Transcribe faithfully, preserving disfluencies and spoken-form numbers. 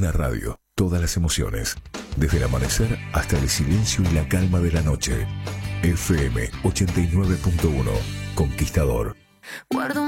Una radio, todas las emociones, desde el amanecer hasta el silencio y la calma de la noche. F M ochenta y nueve punto uno, Conquistador. Guardo